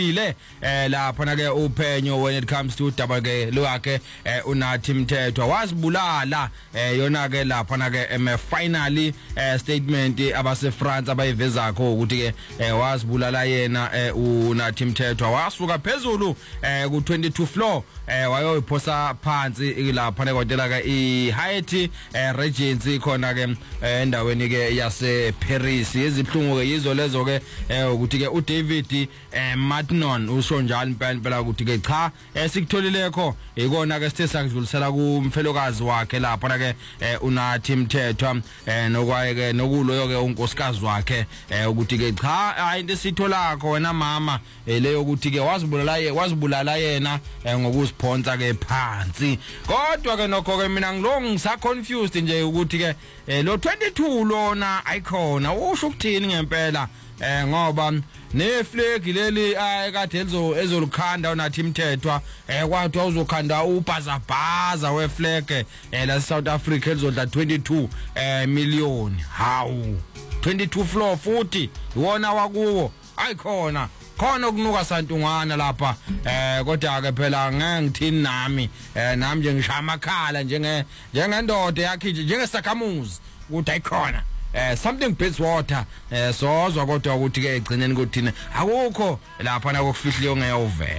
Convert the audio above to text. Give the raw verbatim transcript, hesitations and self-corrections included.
ile eh lapha na ke uphenyo when it comes to double ke lo yakhe uNathi Mthethwa wazibulala eh yona ke lapha na ke em finally statement abase France abayivezakho ukuthi ke wazibulala yena uNathi Mthethwa wasuka phezulu eh ku twenty-two floor eh wayoyiphosa phansi lapha na kodela ke I Haiti Regency khona ke endaweni ke yase Paris izibhlungu ke yizo lezo ke ukuthi ke uDavid Martinon usho njalo impela impela ukuthi ke cha esikutholilekho ikona ke sithe sakudlulisela kumfelokazi wakhe lapha na ke uNathi Mthethwa nokwaye ke nokuloyo ke unkosikazi wakhe ukuthi ke cha into esitholakho wena mama leyo ukuthi ke wazibulala ye wazibulala yena ngokuziphonsa ke phansi kodwa ke nokho ke mina ngilo ngisa confused nje ukuthi ke lo twenty-two lona ayikhona usho ukuthini ngempela eh ngoba ne flag leli ayikade elizo ezolukhanda uNathi Mthethwa eh kwathi uzokhanda ubhazabhaza we flag eh la South Africa elizodla twenty-two eh million hawu twenty-two floor futhi iwona wakuwo ayikhona khona ukunuka santungana lapha eh kodwa ke phela ngeke ngithini nami eh nami nje ngishaya amakhala njenge njengendoda yakhe njengesakhamuzi ukuthi ayikhona eh something beats water eh sozwa kodwa ukuthi ke egcineni kuthina akukho lapha na kokufihliyo ngeyovela